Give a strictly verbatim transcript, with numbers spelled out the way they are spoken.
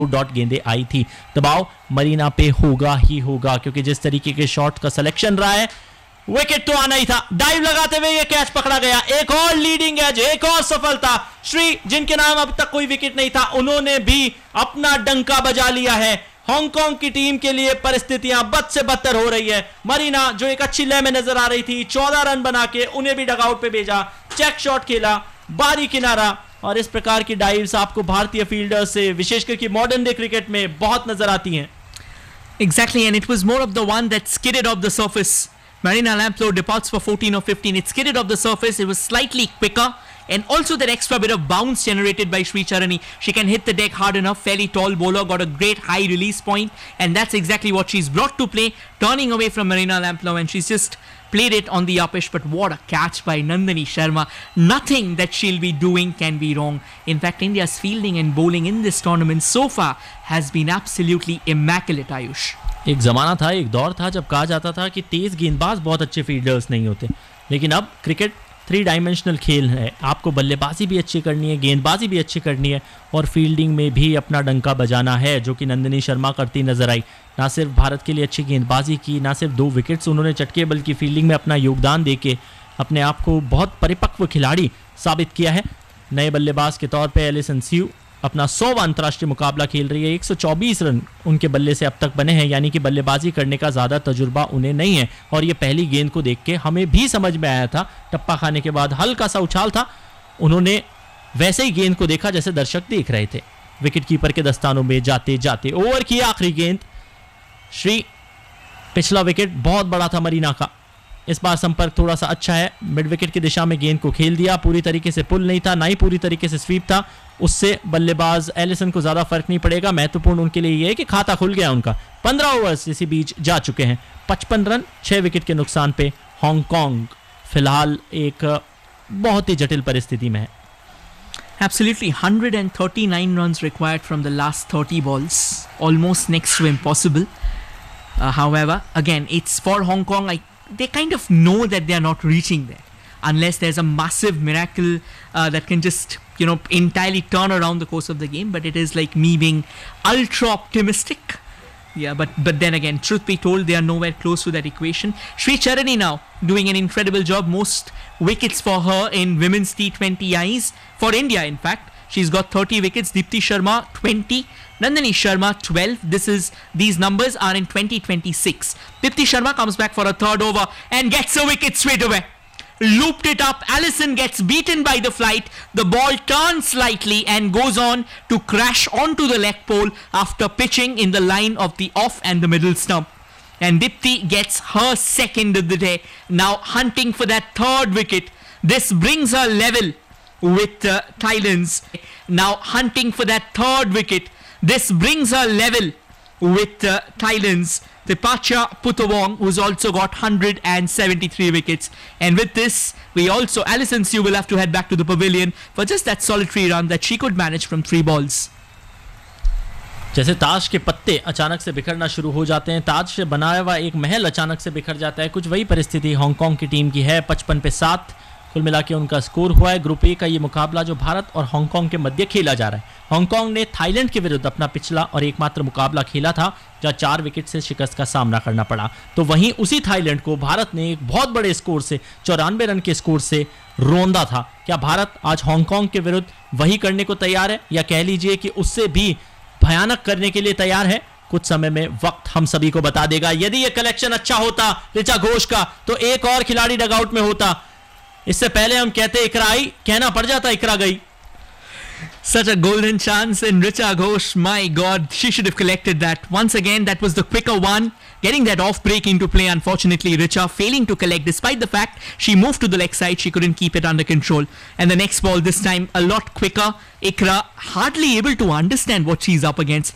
Dot गेंदे आई थी। दबाव मरीना पे होगा ही होगा क्योंकि जिस तरीके के शॉट का सिलेक्शन रहा है, विकेट तो आना ही था। डाइव लगाते हुए ये कैच पकड़ा गया, एक और लीडिंग एज, एक और सफलता। श्री जिनके नाम अब तक कोई विकेट नहीं था, उन्होंने भी अपना डंका बजा लिया है। हांगकांग की टीम के लिए परिस्थितियां बद से बदतर हो रही है। मरीना जो एक अच्छी लय में नजर आ रही थी, चौदह रन बना के उन्हें भी डगआउट पे भेजा, चेक शॉट खेला, बारी किनारा, और इस प्रकार की डाइव्स आपको भारतीय फील्डर से विशेषकर कि मॉडर्न डे क्रिकेट में बहुत नजर आती हैं। Exactly, and it was more of the one that skidded off the surface. Marina Lamplow departs for fourteen or fifteen. It skidded off the surface. It was slightly quicker, and also that extra bit of bounce generated by Sri Charani. She can hit the deck hard enough. Fairly tall bowler, got a great high release point, and that's exactly what she's brought to play, turning away from Marina Lamplow, and she's just played it on the upish. But what a catch by Nandini Sharma. Nothing that she'll be doing can be wrong. In fact, India's fielding and bowling in this tournament so far has been absolutely immaculate, Ayush. एक ज़माना था, एक दौर था जब कहा जाता था कि तेज़ गेंदबाज बहुत अच्छे फील्डर्स नहीं होते, लेकिन अब क्रिकेट थ्री डायमेंशनल खेल है। आपको बल्लेबाजी भी अच्छी करनी है, गेंदबाजी भी अच्छी करनी है, और फील्डिंग में भी अपना डंका बजाना है, जो कि नंदिनी शर्मा करती नजर आई। ना सिर्फ भारत के लिए अच्छी गेंदबाजी की, ना सिर्फ दो विकेट्स उन्होंने चटके, बल्कि फील्डिंग में अपना योगदान देके अपने आप को बहुत परिपक्व खिलाड़ी साबित किया है। नए बल्लेबाज के तौर पर एलिसन स्यू अपना सौवां अंतर्राष्ट्रीय मुकाबला खेल रही है। एक सौ चौबीस रन उनके बल्ले से अब तक बने हैं, यानी कि बल्लेबाजी करने का ज़्यादा तजुर्बा उन्हें नहीं है। और ये पहली गेंद को देख के हमें भी समझ में आया था, टप्पा खाने के बाद हल्का सा उछाल था, उन्होंने वैसे ही गेंद को देखा जैसे दर्शक देख रहे थे। विकेट कीपर के दस्तानों में जाते जाते ओवर की आखिरी गेंद। श्री पिछला विकेट बहुत बड़ा था मरीना का, इस बार संपर्क थोड़ा सा अच्छा है। मिड विकेट की दिशा में गेंद को खेल दिया, पूरी तरीके से पुल नहीं था, ना ही पूरी तरीके से स्वीप था। उससे बल्लेबाज एलिसन को ज्यादा फर्क नहीं पड़ेगा। महत्वपूर्ण उनके लिए यह है कि खाता खुल गया उनका। पंद्रह ओवर्स इसी बीच जा चुके हैं, पचपन रन, छह विकेट के नुकसान पे हांगकांग फिलहाल एक बहुत ही जटिल परिस्थिति में है। Absolutely, one hundred thirty-nine runs required from the last thirty balls, almost next to impossible. Uh, however, again, it's for Hong Kong. I, they kind of know that they are not reaching there unless there's a massive miracle uh, that can just, you know, entirely turn around the course of the game. But it is like me being ultra optimistic. Yeah, but but then again, truth be told, they are nowhere close to that equation. Sri Charani now doing an incredible job. Most wickets for her in women's T twenty Is for India. In fact, she's got thirty wickets. Deepti Sharma twenty. Nandini Sharma twelve. This is these numbers are in twenty twenty-six. Deepti Sharma comes back for a third over and gets a wicket straight away. Looped it up. Allison gets beaten by the flight. The ball turns slightly and goes on to crash onto the leg pole after pitching in the line of the off and the middle stump. And Dipti gets her second of the day. Now hunting for that third wicket. This brings her level with uh, Thailand's. Now hunting for that third wicket. This brings her level with uh, Thailand's Tipacha Putawong, who's also got one hundred seventy-three wickets. And with this, we also, Alison Sue will have to head back to the pavilion for just that solitary run that she could manage from three balls. जैसे ताश के पत्ते अचानक से बिखरना शुरू हो जाते हैं, ताज से बनाया हुआ एक महल अचानक से बिखर जाता है, कुछ वही परिस्थिति हांगकांग की टीम की है। पचपन पे सात कुल मिला के उनका स्कोर हुआ है। ग्रुप ए का ये मुकाबला जो भारत और हांगकांग के मध्य खेला जा रहा है। हांगकांग ने थाईलैंड के विरुद्ध अपना पिछला और एकमात्र मुकाबला खेला था, जहां चार विकेट से शिकस्त का सामना करना पड़ा। तो वहीं उसी थाईलैंड को भारत ने एक बहुत बड़े स्कोर से, चौरानवे रन के स्कोर से रोंदा था। क्या भारत आज हांगकांग के विरुद्ध वही करने को तैयार है, या कह लीजिए कि उससे भी भयानक करने के लिए तैयार है? कुछ समय में वक्त हम सभी को बता देगा। यदि ये कलेक्शन अच्छा होता ऋचा घोष का, तो एक और खिलाड़ी डगआउट में होता। इससे पहले हम कहते इकरा आई, कहना पड़ जाता इकरा गई। Such a golden chance in Richa Ghosh. My God, she should have collected that. Once again, that was the quicker one. Getting that off break into play, unfortunately, Richa failing to collect. Despite the fact she moved to the leg side, she couldn't keep it under control. And the next ball, this time, a lot quicker. Ikra hardly able to understand what she's up against.